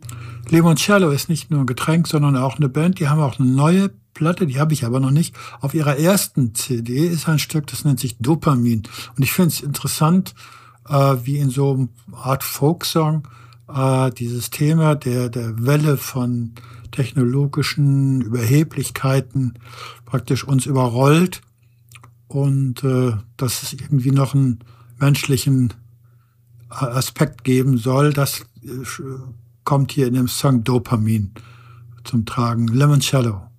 Limoncello ist nicht nur ein Getränk, sondern auch eine Band. Die haben auch eine neue Platte, die habe ich aber noch nicht. Auf ihrer ersten CD ist ein Stück, das nennt sich Dopamin. Und ich finde es interessant, wie in so einer Art Folksong dieses Thema der Welle von technologischen Überheblichkeiten praktisch uns überrollt und dass es irgendwie noch einen menschlichen Aspekt geben soll. Das kommt hier in dem Song Dopamin zum Tragen. Limoncello.